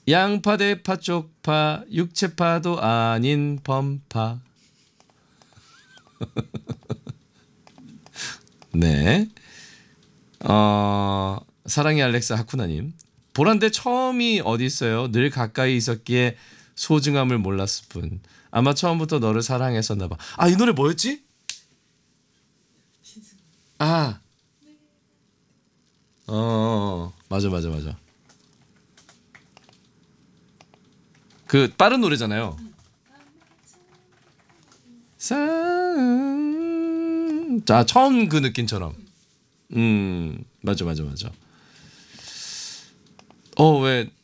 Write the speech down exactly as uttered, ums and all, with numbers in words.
양파 대파 쪽파 육체파도 아닌 범파. 네. 어, 사랑의 알렉사 하쿠나님. 보란데 처음이 어디 있어요? 늘 가까이 있었기에 소중함을 몰랐을 뿐. 아마 처음부터 너를 사랑했었나 봐. 아, 이 노래 뭐였지? 아, 어, 어, 어. 맞아, 맞아, 맞아. 그 빠른 노래잖아요. 사... 자, 처음 그 느낌처럼. 음, 맞아, 맞아, 맞아. 어, 왜